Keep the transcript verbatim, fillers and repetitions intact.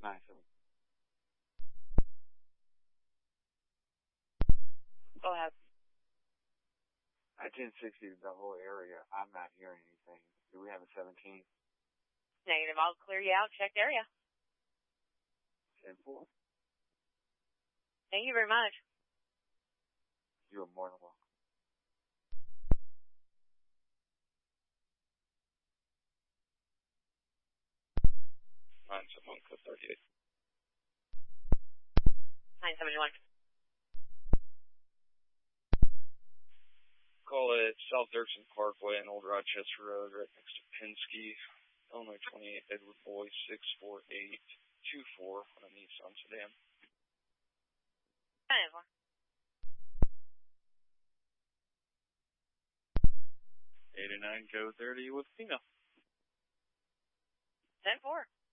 Nice. Go ahead. At ten sixty, the whole area, I'm not hearing anything. Do we have a seventeen? Negative. I'll clear you out. Check the area. ten four. Thank you very much. You are more than welcome. nine seven one, code thirty-eight. nine seventy-one. Call it South Dirksen Parkway and Old Rochester Road, right next to Penske, Illinois twenty-eight, Edward Boy, six four eight two four on a Nissan sedan. ten four. eighty-nine, code thirty with female. ten four.